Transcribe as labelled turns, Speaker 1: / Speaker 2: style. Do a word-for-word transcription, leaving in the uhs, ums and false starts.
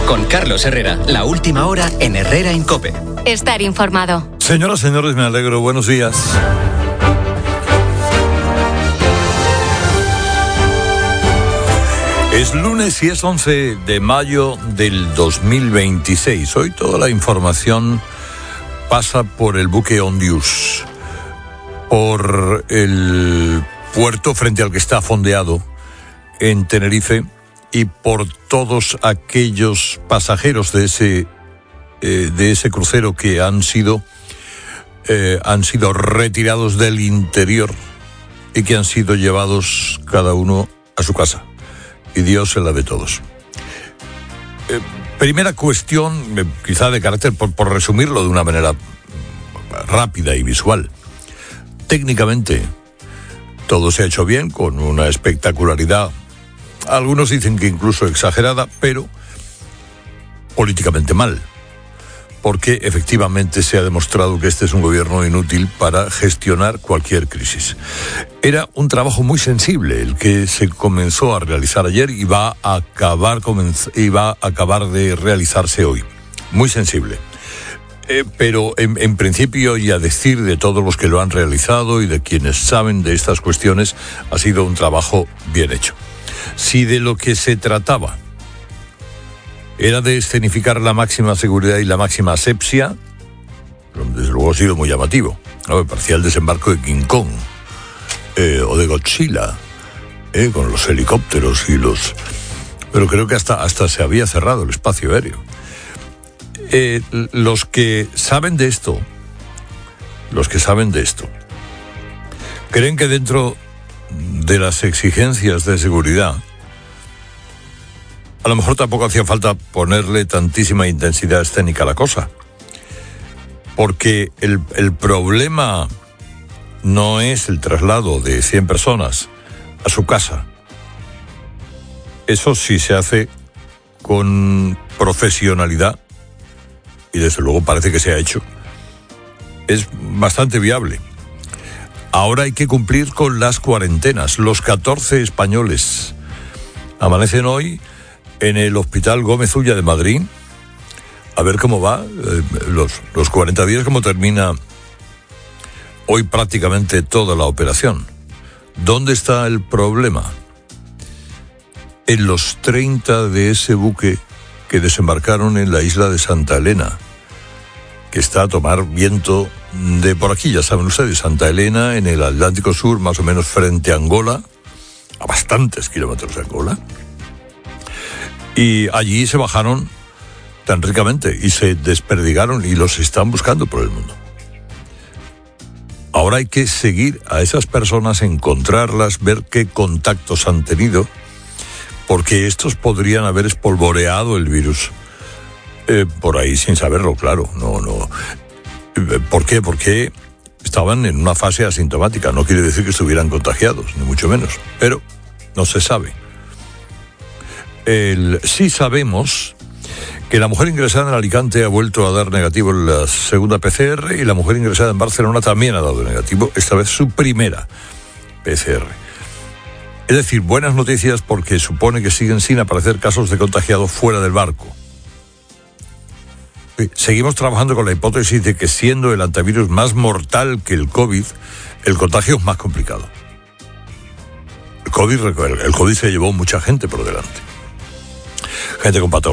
Speaker 1: Con Carlos Herrera, la última hora en Herrera en COPE.
Speaker 2: Estar informado.
Speaker 3: Señoras, señores, me alegro. Buenos días. Es lunes y es once de mayo del dos mil veintiséis. Hoy toda la información pasa por el buque Ondius, por el puerto frente al que está fondeado en Tenerife y por todos aquellos pasajeros de ese eh, de ese crucero que han sido eh, han sido retirados del interior y que han sido llevados cada uno a su casa. Y Dios se la de todos. Eh, primera cuestión, eh, quizá de carácter, por, por resumirlo de una manera rápida y visual. Técnicamente, todo se ha hecho bien, con una espectacularidad. Algunos dicen que incluso exagerada, pero políticamente mal. Porque efectivamente se ha demostrado que este es un gobierno inútil para gestionar cualquier crisis. Era un trabajo muy sensible el que se comenzó a realizar ayer y va a acabar, comenz- y va a acabar de realizarse hoy. Muy sensible. Eh, pero en, en principio, y a decir de todos los que lo han realizado y de quienes saben de estas cuestiones, ha sido un trabajo bien hecho. Si de lo que se trataba era de escenificar la máxima seguridad y la máxima asepsia, desde luego ha sido muy llamativo. ¿No? Me parecía el desembarco de King Kong eh, o de Godzilla, eh, con los helicópteros y los... Pero creo que hasta, hasta se había cerrado el espacio aéreo. Eh, los que saben de esto, los que saben de esto, creen que dentro de las exigencias de seguridad, a lo mejor tampoco hacía falta ponerle tantísima intensidad escénica a la cosa. Porque el, el problema no es el traslado de cien personas a su casa. Eso sí se hace con profesionalidad, y desde luego parece que se ha hecho. Es bastante viable. Ahora hay que cumplir con las cuarentenas. Los catorce españoles amanecen hoy en el Hospital Gómez Ulla de Madrid. A ver cómo va, eh, los, los cuarenta días, cómo termina hoy prácticamente toda la operación. ¿Dónde está el problema? En los treinta de ese buque que desembarcaron en la isla de Santa Elena, que está a tomar viento de por aquí, ya saben ustedes, Santa Elena, en el Atlántico Sur, más o menos frente a Angola, a bastantes kilómetros de Angola. Y allí se bajaron tan ricamente y se desperdigaron y los están buscando por el mundo. Ahora hay que seguir a esas personas, encontrarlas, ver qué contactos han tenido, porque estos podrían haber espolvoreado el virus eh, por ahí sin saberlo, claro. No, no. ¿Por qué? Porque estaban en una fase asintomática. No quiere decir que estuvieran contagiados, ni mucho menos, pero no se sabe. El, sí sabemos que la mujer ingresada en Alicante ha vuelto a dar negativo en la segunda P C R y la mujer ingresada en Barcelona también ha dado negativo, esta vez su primera P C R. Es decir, buenas noticias porque supone que siguen sin aparecer casos de contagiados fuera del barco. Seguimos trabajando con la hipótesis de que siendo el antivirus más mortal que el COVID, el contagio es más complicado. El COVID, el COVID se llevó mucha gente por delante. Gente con patología.